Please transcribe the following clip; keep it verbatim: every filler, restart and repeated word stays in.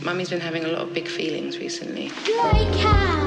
Mummy's been having a lot of big feelings recently. Grey cat.